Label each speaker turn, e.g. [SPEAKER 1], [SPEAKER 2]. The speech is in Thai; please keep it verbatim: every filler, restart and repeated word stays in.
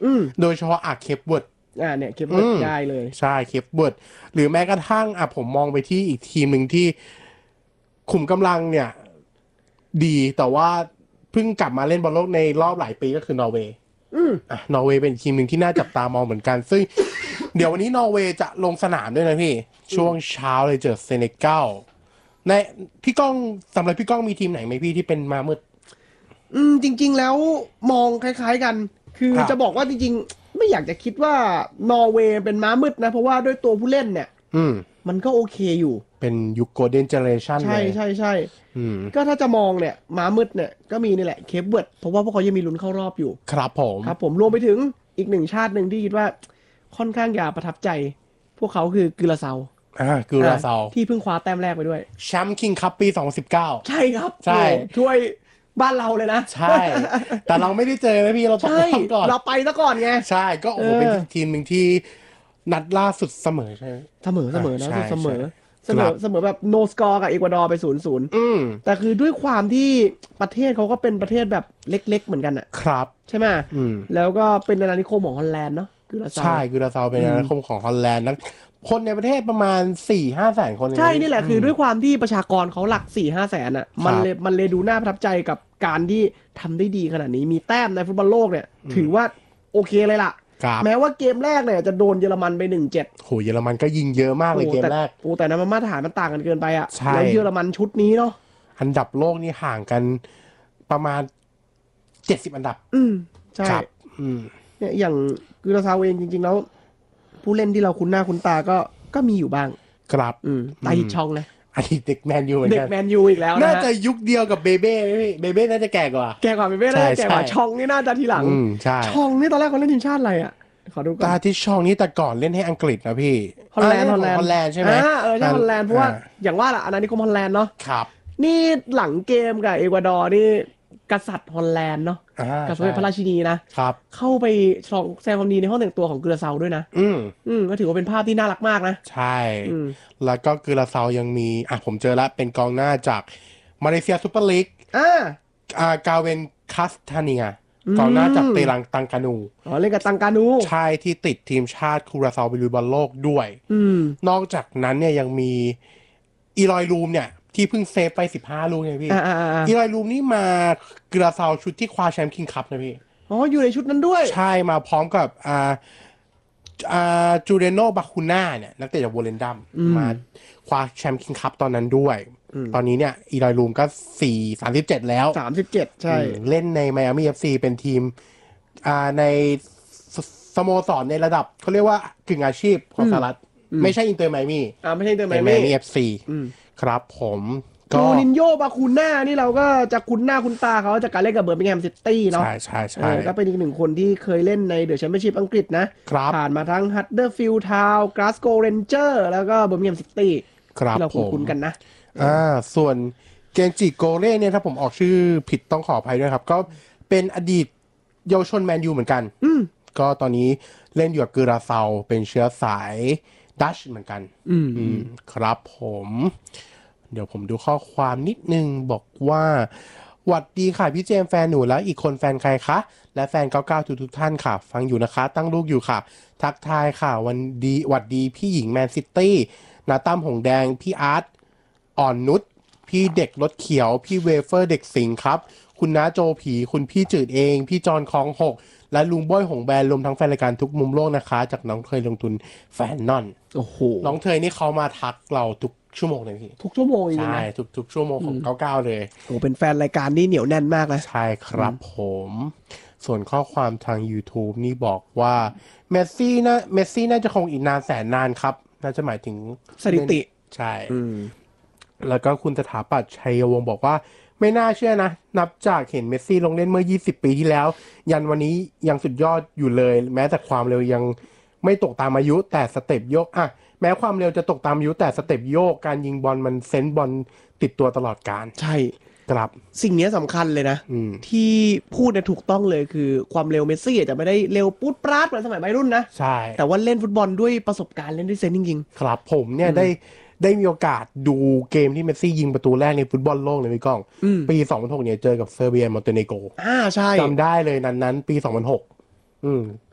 [SPEAKER 1] โดยเฉพาะอาเคปเวิร์ด
[SPEAKER 2] อ่าเนี่ยเคปเวิร์ดได้เลย
[SPEAKER 1] ใช่เคปเวิร์ดหรือแม้กระทั่งอ่ะผมมองไปที่อีกทีมหนึ่งที่ขุมกำลังเนี่ยดีแต่ว่าเพิ่งกลับมาเล่นบอลโลกในรอบหลายปีก็คือนอร์เวย์อ่ะนอร์เวย์เป็นทีมหนึ่งที่น่าจับตามองเหมือนกันซึ่งเดี๋ยววันนี้นอร์เวย์จะลงสนามด้วยนะพี่ช่วงเช้าเลยเจอเซเนกัลในพี่ก้องสำหรับพี่ก้องมีทีมไหนไหมพี่ที่เป็นมามืด
[SPEAKER 2] อืมจริงๆแล้วมองคล้ายๆกันคือจะบอกว่าจริงๆไม่อยากจะคิดว่านอร์เวย์เป็นม้ามืดนะเพราะว่าด้วยตัวผู้เล่นเนี่ยมันก็โอเคอยู่
[SPEAKER 1] เป็นยุคโกลเด้นเจเนเรชันเลย
[SPEAKER 2] ใช่ใช่ใช่ก็ถ้าจะมองเนี่ยม้ามืดเนี่ยก็มีนี่แหละเคปเวิร์ดเพราะว่าพวกเขายังมีลุ้นเข้ารอบอยู่
[SPEAKER 1] ครับผม
[SPEAKER 2] ครับผมรวมไปถึงอีกหนึ่งชาติหนึ่งที่คิดว่าค่อนข้างอย่าประทับใจพวกเขาคือกิราเซา
[SPEAKER 1] อ่ากิราเซา
[SPEAKER 2] ที่เพิ่งคว้าแต้มแรกไปด้วย
[SPEAKER 1] แชมป์คิงคัพปีสองพันสิบเก้า
[SPEAKER 2] ใช่ครับ
[SPEAKER 1] ใช่
[SPEAKER 2] ช่วยบ้านเราเลยนะ
[SPEAKER 1] ใช่แต่เราไม่ได้เจอนะพี่เราตกรอบก่อน
[SPEAKER 2] เราไปซะก่อนไง
[SPEAKER 1] ใช่ก็โอ้โหเป็นทีมหนึ่งที่นัดล่าสุดเสมอใช่ไหม
[SPEAKER 2] เสมอเสมอนะเสมอเสมอเสมอแบบโนสกอร์กับเอกวาดอร์ไปศูนย์ศูนย์แต่คือด้วยความที่ประเทศเขาก็เป็นประเทศแบบเล็กๆเหมือนกันอ่ะ
[SPEAKER 1] ครับ
[SPEAKER 2] ใช่ไหมแล้วก็เป็นอาณานิคมของฮอลแลนด์เนาะ
[SPEAKER 1] กิราเซาใช่กิราเซาเป็นอาณานิคมของฮอลแลนด์นักคนในประเทศประมาณสี่ห้าแสนคน
[SPEAKER 2] ใช่นี่แหละคือด้วยความที่ประชากรเขาหลักสี่ห้าแสนอ่ะมันเลยมันเลยดูน่าประทับใจกับการที่ทำได้ดีขนาดนี้มีแต้มในฟุตบอลโลกเนี่ยถือว่าโอเคเลยล่ะแม้ว่าเกมแรกเนี่ยจะโดนเยอรมันไป หนึ่งเจ็ด
[SPEAKER 1] โหเยอรมันก็ยิงเยอะมากเลยเกมแรก
[SPEAKER 2] โอ้แต่นั้นมันมาตรฐานมันต่างกันเกินไปอ่ะแล้วเยอรมันชุดนี้เนาะ
[SPEAKER 1] อันดับโลกนี่ห่างกันประมาณเจ็ดสิบอันดับ
[SPEAKER 2] อืมใช่อืมเนี่ยอย่างกิราเซาเองจริงๆแล้วผู้เล่นที่เราคุ้นหน้าคุ้นตาก็ก็มีอยู่บ้าง
[SPEAKER 1] ครับ
[SPEAKER 2] อืมไตชองเลย
[SPEAKER 1] ไอเด็กแมนยูเหมือนกัน
[SPEAKER 2] เด็กแมนยูอีกแล้วนะ
[SPEAKER 1] น่าจะยุคเดียวกับเบเบ้เบเบ้น่าจะแก่กว่า
[SPEAKER 2] แก่กว่าเบเบ้น่าจะแก่กว่าชองนี่น่าจะทีหลัง
[SPEAKER 1] ใช่
[SPEAKER 2] ชองนี่ตอนแรกเขาเล่นทีมชาติอะไรอ่ะขอดูก่อน
[SPEAKER 1] ตาที่ชองนี่แต่ก่อนเล่นให้อังกฤษนะพี่
[SPEAKER 2] ฮอลแลนด์ฮอลแลนด์
[SPEAKER 1] ฮอลแลนด์ใช่ไหม
[SPEAKER 2] อ่าเออใช่ฮอลแลนด์เพราะว่าอย่างว่าล่ะอันนั้นนี่ก็ฮอลแลนด์เนาะ
[SPEAKER 1] ครับ
[SPEAKER 2] นี่หลังเกมกับเอกวาดอร์นี่กษัตริย์ฮอลแลนด์เนาะกับสมเด็จพระราชินีนะครับเข้าไปชองแสดงความดีในห้องแต่งตัวของกิราเซาด้วยนะอืมอืมก็ถือว่าเป็นภาพที่น่ารักมากนะ
[SPEAKER 1] ใช่แล้วก็กิราเซายังมีอ่ะผมเจอแล้วเป็นกองหน้าจากมาเลเซียซูเปอร์ลีก
[SPEAKER 2] อ่า
[SPEAKER 1] อ่ากาเวนคัสทาเนียกองหน้าจากเตลังตังกานู
[SPEAKER 2] อ๋อเล่นกับตังกานู
[SPEAKER 1] ใช่ที่ติดทีมชาติคูราเซาไปลุยบอลโลกด้วยนอกจากนั้นเนี่ยยังมีอีลอยลูมเนี่ยที่เพิ่งเซฟไปสิบห้าลูกเนี่ยพี่อีลอยลูมนี่มากิราเซาชุดที่คว้าแชมป์คิงคัพนะพี่
[SPEAKER 2] อ๋ออยู่ในชุดนั้นด้วย
[SPEAKER 1] ใช่มาพร้อมกับอ่าอ่าจูเรโนบาคูน่าเนี่ยนักเตะจากโวเลนดัมมาคว้าแชมป์คิงคัพตอนนั้นด้วยตอนนี้เนี่ยอีลอยลูมก็สี่สามสิบเจ็ดแล้ว
[SPEAKER 2] สามสิบเจ็ดใช่
[SPEAKER 1] เล่นในไมอามี่เอฟซีเป็นทีมอ่าในสโมสรในระดับเขาเรียกว่ากึ่งอาชีพของสหรัฐไม่ใช่อินเตอร์ไมอามี่
[SPEAKER 2] อ่าไม่ใช่อินเตอร์ไม
[SPEAKER 1] อามี่เอฟซีครับผม
[SPEAKER 2] จูนินโญ่บาคูน่านี่เราก็จะคุ้นหน้าคุ้นตาเขาจากการเล่นกับเบอร์มิงแฮมซิตี้เนาะ
[SPEAKER 1] ใช่ใช่ใช่
[SPEAKER 2] ก็เป็นอีกหนึ่งคนที่เคยเล่นในเดอะแชมเปี้ยนชิพอังกฤษนะผ่านมาทั้งฮัตเดอร์ฟิลด์ทาวน์กลาสโกว์เรนเจอร์แล้วก็เบอร์มิงแฮมซิตี้ที่เราคุ้นกันนะ
[SPEAKER 1] อ่าส่วนเกนจิโกเล่เนี่ยถ้าผมออกชื่อผิดต้องขออภัยด้วยครับก็เป็นอดีตเยาวชนแมนยูเหมือนกันก็ตอนนี้เล่นอยู่กับกิราเซาเป็นเชื้อสายดัชเหมือนกันอืมครับผมเดี๋ยวผมดูข้อความนิดนึงบอกว่าหวัดดีค่ะพี่เจมแฟนหนูแล้วอีกคนแฟนใครคะและแฟนเก้าเก้าทุกทุกท่านค่ะฟังอยู่นะคะตั้งลูกอยู่ค่ะทักทายค่ะวันดีหวัดดีพี่หญิงแมนซิตี้นาตั้มหงแดงพี่อาร์ตอ่อนนุชพี่เด็กรถเขียวพี่เวเฟอร์เด็กสิงห์ครับคุณน้าโจผีคุณพี่จืดเองพี่จอนคองหกและลุงบ้อยหงแบนรวมทั้งแฟนรายการทุกมุมโลกนะคะจากน้องเคยลงทุนแฟนนอน
[SPEAKER 2] โอ้โห
[SPEAKER 1] น้องเทยนี่เขามาทักเราทุกชั่วโมงเลยพี่
[SPEAKER 2] ทุกชั่วโมง
[SPEAKER 1] ใช่ทุกทุกชั่วโมงของเก้าเก้าเลย
[SPEAKER 2] โอ้เป็นแฟนรายการนี่เหนียวแน่นมากนะ
[SPEAKER 1] ใช่ครับผมส่วนข้อความทาง YouTube นี่บอกว่าเมสซี่นะเมสซี่น่าจะคงอีกนานแสนนานครับน่าจะหมายถึง
[SPEAKER 2] สถิติ
[SPEAKER 1] ใช่แล้วก็คุณสถาปัตย์ชัยวงศ์บอกว่าไม่น่าเชื่อนะนับจากเห็นเมสซี่ลงเล่นเมื่อยี่สิบปีที่แล้วยันวันนี้ยังสุดยอดอยู่เลยแม้แต่ความเร็วยังไม่ตกตามอายุแต่สเต็ปโยกอ่ะแม้ความเร็วจะตกตามอายุแต่สเต็ปโยกการยิงบอลมันเซนส์บอลติดตัวตลอดกาล
[SPEAKER 2] ใช่
[SPEAKER 1] ครับ
[SPEAKER 2] สิ่งนี้สำคัญเลยนะที่พูดเนี่ยถูกต้องเลยคือความเร็วเมสซี่อาจจะไม่ได้เร็วปุ๊ดปราดเหมือนสมัยวัยรุ่นนะ
[SPEAKER 1] ใช่
[SPEAKER 2] แต่ว่าเล่นฟุตบอลด้วยประสบการณ์เล่นด้วยเซนส์จริง
[SPEAKER 1] ๆครับผมเนี่ยได้ได้มีโอกาสดูเกมที่เมสซี่ยิงประตูแรกในฟุตบอลโลกเลยพี่ก้องปีสองพันหกเนี่ยเจอกับเซอร์เบียมอนเตเนโกร
[SPEAKER 2] อ่าใช่
[SPEAKER 1] จำได้เลยนั้นนั้นปีสองพันหกอืม